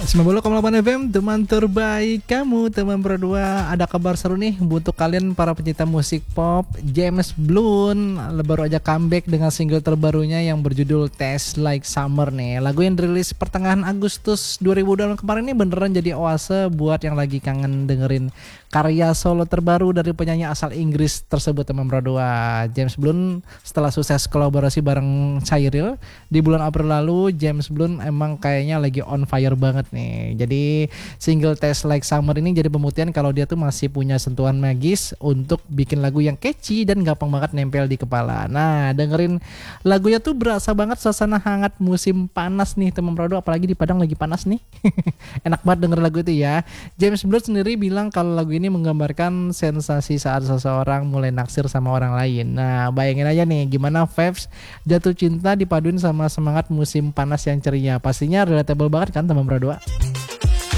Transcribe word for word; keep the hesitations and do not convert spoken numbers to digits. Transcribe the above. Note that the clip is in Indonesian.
sembilan puluh koma delapan F M, teman terbaik kamu, teman berdua. Ada kabar seru nih untuk kalian para pecinta musik pop. James Blunt baru aja comeback dengan single terbarunya yang berjudul Taste Like Summer nih. Lagu yang dirilis pertengahan Agustus dua ribu dua puluh kemarin ini beneran jadi oase buat yang lagi kangen dengerin karya solo terbaru dari penyanyi asal Inggris tersebut, teman berdua. James Blunt setelah sukses kolaborasi bareng Cyril di bulan April lalu, James Blunt emang kayaknya lagi on fire banget nih. Jadi single Taste Like Summer ini jadi pembuktian kalau dia tuh masih punya sentuhan magis untuk bikin lagu yang catchy dan gampang banget nempel di kepala. Nah, dengerin lagunya tuh berasa banget suasana hangat musim panas nih, teman berdua, apalagi di Padang lagi panas nih. Enak banget denger lagu itu ya. James Blunt sendiri bilang kalau lagu ini menggambarkan sensasi saat seseorang mulai naksir sama orang lain. Nah, bayangin aja nih gimana vibes jatuh cinta dipaduin sama semangat musim panas yang ceria. Pastinya relatable banget kan, teman berdua.